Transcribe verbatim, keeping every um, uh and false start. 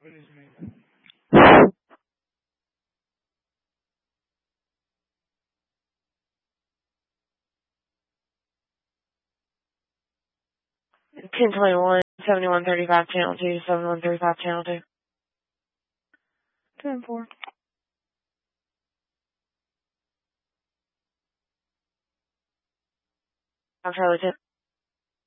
What is Jamaica? ten twenty-one, seventy-one thirty-five, channel two, seventy-one thirty-five, channel two. ten four. I'm Charlie ten.